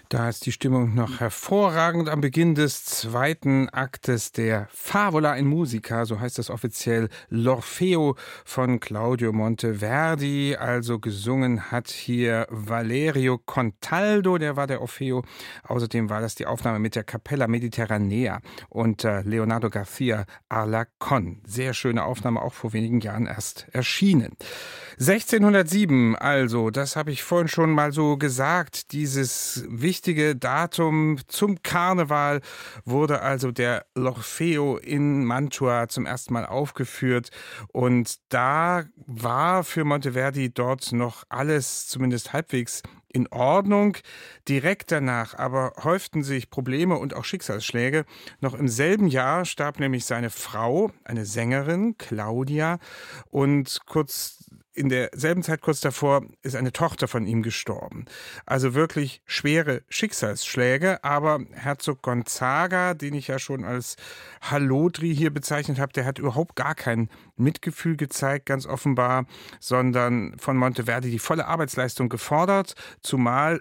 Da ist die Stimmung noch hervorragend am Beginn des zweiten Aktes der Favola in Musica, so heißt das offiziell, L'Orfeo von Claudio Monteverdi. Also gesungen hat hier Valerio Contaldo, der war der Orfeo. Außerdem war das die Aufnahme mit der Capella Mediterranea und Leonardo García Alarcón. Sehr schöne Aufnahme, auch vor wenigen Jahren erst erschienen. 1607, also, das habe ich vorhin schon mal so gesagt, dieses wichtige Datum zum Karneval wurde also der L'Orfeo in Mantua zum ersten Mal aufgeführt und da war für Monteverdi dort noch alles zumindest halbwegs in Ordnung. Direkt danach aber häuften sich Probleme und auch Schicksalsschläge. Noch im selben Jahr starb nämlich seine Frau, eine Sängerin, Claudia, und in derselben Zeit, kurz davor, ist eine Tochter von ihm gestorben. Also wirklich schwere Schicksalsschläge, aber Herzog Gonzaga, den ich ja schon als Hallodri hier bezeichnet habe, der hat überhaupt gar kein Mitgefühl gezeigt, ganz offenbar, sondern von Monteverdi die volle Arbeitsleistung gefordert, zumal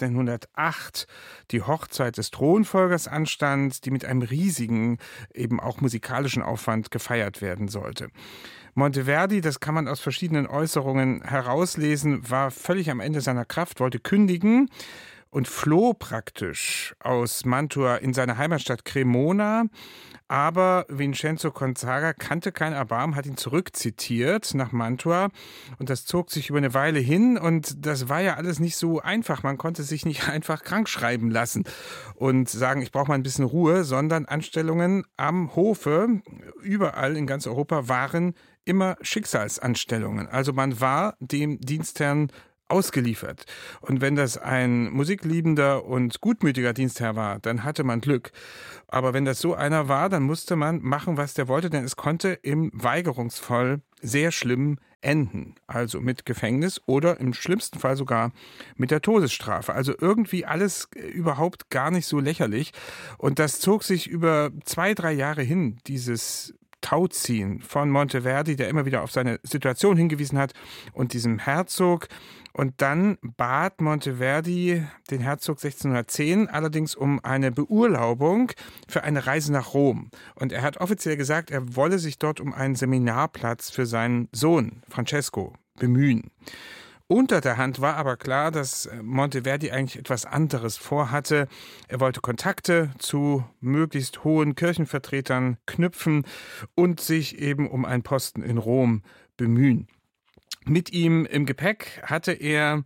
1608 die Hochzeit des Thronfolgers anstand, die mit einem riesigen, eben auch musikalischen Aufwand gefeiert werden sollte. Monteverdi, das kann man aus verschiedenen Äußerungen herauslesen, war völlig am Ende seiner Kraft, wollte kündigen und floh praktisch aus Mantua in seine Heimatstadt Cremona. Aber Vincenzo Gonzaga kannte kein Erbarmen, hat ihn zurückzitiert nach Mantua und das zog sich über eine Weile hin und das war ja alles nicht so einfach. Man konnte sich nicht einfach krank schreiben lassen und sagen, ich brauche mal ein bisschen Ruhe, sondern Anstellungen am Hofe, überall in ganz Europa, waren immer Schicksalsanstellungen. Also man war dem Dienstherrn ausgeliefert. Und wenn das ein musikliebender und gutmütiger Dienstherr war, dann hatte man Glück. Aber wenn das so einer war, dann musste man machen, was der wollte, denn es konnte im Weigerungsfall sehr schlimm enden. Also mit Gefängnis oder im schlimmsten Fall sogar mit der Todesstrafe. Also irgendwie alles überhaupt gar nicht so lächerlich. Und das zog sich über 2-3 Jahre hin, dieses Tauziehen von Monteverdi, der immer wieder auf seine Situation hingewiesen hat, und diesem Herzog. Und dann bat Monteverdi den Herzog 1610 allerdings um eine Beurlaubung für eine Reise nach Rom. Und er hat offiziell gesagt, er wolle sich dort um einen Seminarplatz für seinen Sohn Francesco bemühen. Unter der Hand war aber klar, dass Monteverdi eigentlich etwas anderes vorhatte. Er wollte Kontakte zu möglichst hohen Kirchenvertretern knüpfen und sich eben um einen Posten in Rom bemühen. Mit ihm im Gepäck hatte er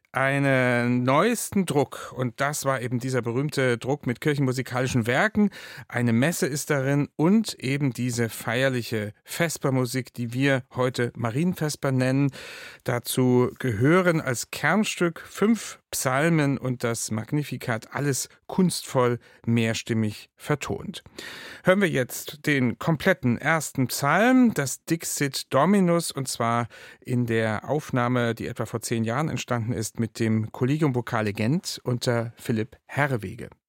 einen neuesten Druck und das war eben dieser berühmte Druck mit kirchenmusikalischen Werken. Eine Messe ist darin und eben diese feierliche Vespermusik, die wir heute Marienvesper nennen. Dazu gehören als Kernstück 5 Psalmen und das Magnificat, alles kunstvoll mehrstimmig vertont. Hören wir jetzt den kompletten ersten Psalm, das Dixit Dominus, und zwar in der Aufnahme, die etwa vor 10 Jahren entstanden ist, mit dem Collegium Vocale Gent unter Philipp Herrewege.